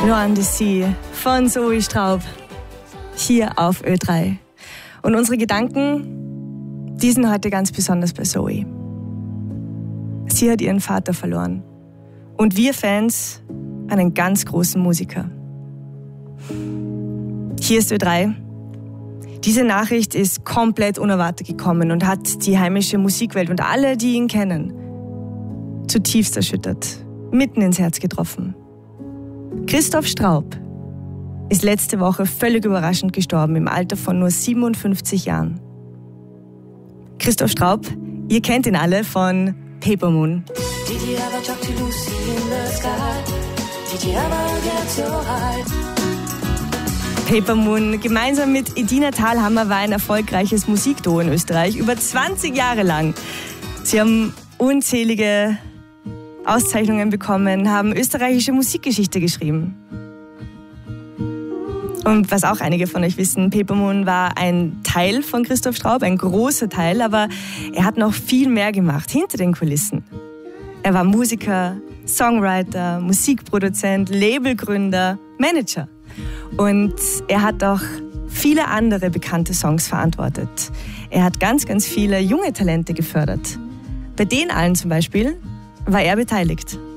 Nur an die See von Zoe Straub hier auf Ö3. Und unsere Gedanken, die sind heute ganz besonders bei Zoe. Sie hat ihren Vater verloren. Und wir Fans einen ganz großen Musiker. Hier ist Ö3. Diese Nachricht ist komplett unerwartet gekommen und hat die heimische Musikwelt und alle, die ihn kennen, zutiefst erschüttert, mitten ins Herz getroffen. Christoph Straub ist letzte Woche völlig überraschend gestorben, im Alter von nur 57 Jahren. Christoph Straub, ihr kennt ihn alle von Paper Moon. Did you ever talk to Lucy in the sky? Did you ever get so high? Paper Moon gemeinsam mit Edina Thalhammer war ein erfolgreiches Musikduo in Österreich, über 20 Jahre lang. Sie haben unzählige Auszeichnungen bekommen, haben österreichische Musikgeschichte geschrieben. Und was auch einige von euch wissen, Paper Moon war ein Teil von Christoph Straub, ein großer Teil, aber er hat noch viel mehr gemacht, hinter den Kulissen. Er war Musiker, Songwriter, Musikproduzent, Labelgründer, Manager. Und er hat auch viele andere bekannte Songs verantwortet. Er hat ganz, ganz viele junge Talente gefördert. Bei denen allen zum Beispiel war er beteiligt.